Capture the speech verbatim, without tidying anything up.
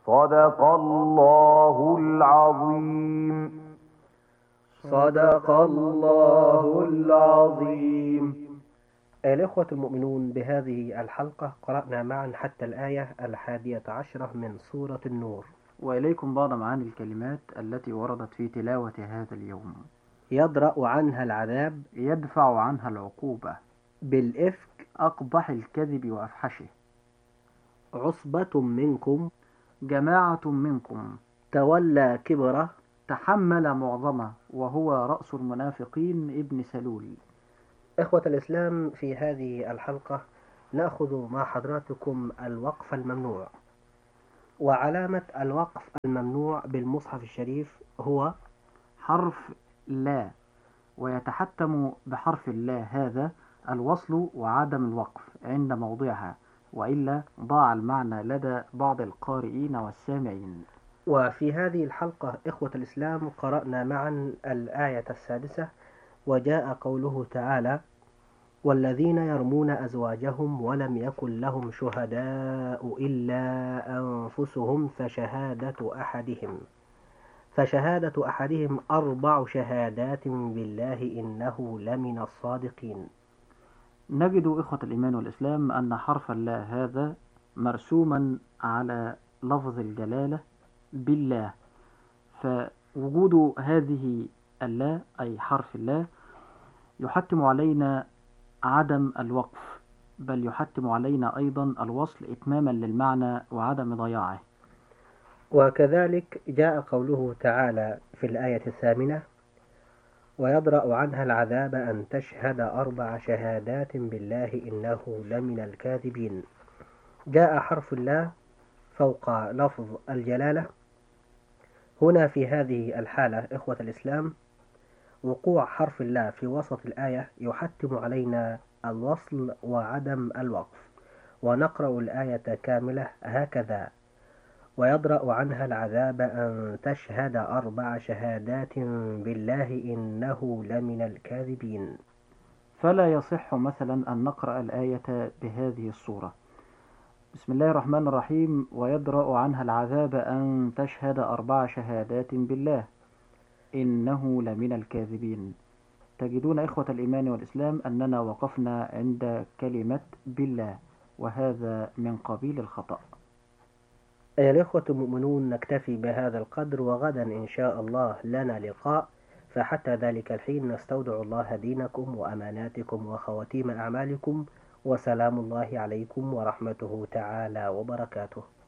صدق الله العظيم. صدق الله العظيم. الإخوة المؤمنون، بهذه الحلقة قرأنا معا حتى الآية الحادية عشرة من سورة النور، وإليكم بعض معاني الكلمات التي وردت في تلاوة هذا اليوم. يدرأ عنها العذاب، يدفع عنها العقوبة، بالإفك، أقبح الكذب وأفحشه، عصبة منكم، جماعة منكم، تولى كبره، تحمل معظمه وهو رأس المنافقين ابن سلول. إخوة الإسلام، في هذه الحلقة نأخذ مع حضراتكم الوقف الممنوع. وعلامة الوقف الممنوع بالمصحف الشريف هو حرف لا، ويتحتم بحرف لا هذا الوصل وعدم الوقف عند موضعها، وإلا ضاع المعنى لدى بعض القارئين والسامعين. وفي هذه الحلقة إخوة الإسلام قرأنا معا الآية السادسة، وجاء قوله تعالى: والذين يرمون أزواجهم ولم يكن لهم شهداء إلا أنفسهم فشهادة أحدهم فشهادة أحدهم أربع شهادات بالله إنه لمن الصادقين. نجد إخوة الإيمان والإسلام أن حرف اللا هذا مرسوما على لفظ الجلالة بالله، فوجود هذه اللا أي حرف اللا يحتم علينا عدم الوقف، بل يحتم علينا أيضا الوصل إتماما للمعنى وعدم ضياعه. وكذلك جاء قوله تعالى في الآية الثامنة: ويدرأ عنها العذاب أن تشهد أربع شهادات بالله إنه لمن الكاذبين. جاء حرف الله فوق لفظ الجلالة. هنا في هذه الحالة إخوة الإسلام وقوع حرف الله في وسط الآية يحتم علينا الوصل وعدم الوقف، ونقرأ الآية كاملة هكذا: ويدرأ عنها العذاب أن تشهد أربع شهادات بالله إنه لمن الكاذبين. فلا يصح مثلا أن نقرأ الآية بهذه الصورة: بسم الله الرحمن الرحيم، ويدرأ عنها العذاب أن تشهد أربع شهادات بالله إنه لمن الكاذبين. تجدون إخوة الإيمان والإسلام أننا وقفنا عند كلمة بالله، وهذا من قبيل الخطأ. أيها الإخوة المؤمنون، نكتفي بهذا القدر، وغدا إن شاء الله لنا لقاء، فحتى ذلك الحين نستودع الله دينكم وأماناتكم وخواتيم أعمالكم، وسلام الله عليكم ورحمته تعالى وبركاته.